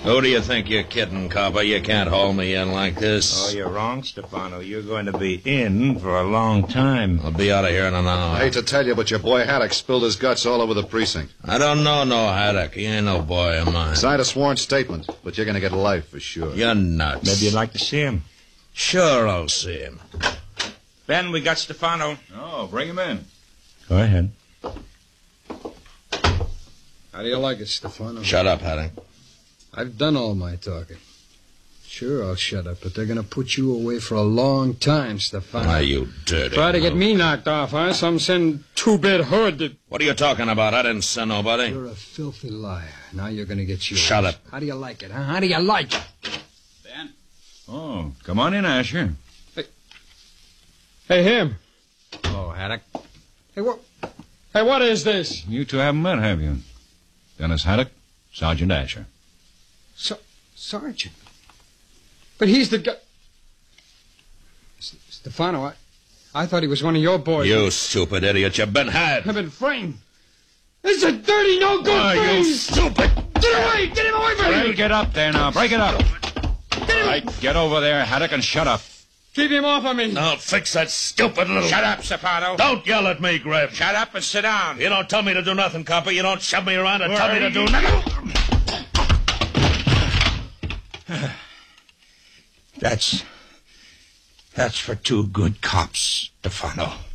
Who do you think you're kidding, copper? You can't haul me in like this. Oh, you're wrong, Stefano. You're going to be in for a long time. I'll be out of here in an hour. I hate to tell you, but your boy Haddock spilled his guts all over the precinct. I don't know no Haddock. He ain't no boy of mine. Signed a sworn statement, but you're going to get life for sure. You're nuts. Maybe you'd like to see him. Sure, I'll see him. Ben, we got Stefano. Oh, bring him in. Go ahead. How do you like it, Stefano? Shut up, Haddock. I've done all my talking. Sure, I'll shut up, but they're going to put you away for a long time, Stefano. Why, you dirty... Try to get me knocked off, huh? Some send two-bit hood. What are you talking about? I didn't send nobody. You're a filthy liar. Now you're going to get yours. Shut up. How do you like it, huh? How do you like it? Ben? Oh, come on in, Asher. Hey, him. Hello, Haddock. Hey, what is this? You two haven't met, have you? Dennis Haddock, Sergeant Asher. Sergeant. But he's the guy... Stefano, I thought he was one of your boys. You stupid idiot. You've been had. I've been framed. This is a dirty, no-good thing. You stupid... Get away! Get him away from me! Break it up there now. Break it up. All right, get over there, Haddock, and shut up. Keep him off of me. I'll fix that stupid little... Shut up, Stefano. Don't yell at me, Greb. Shut up and sit down. You don't tell me to do nothing, copper. You don't shove me around and tell me to do nothing. That's for two good cops, Stefano.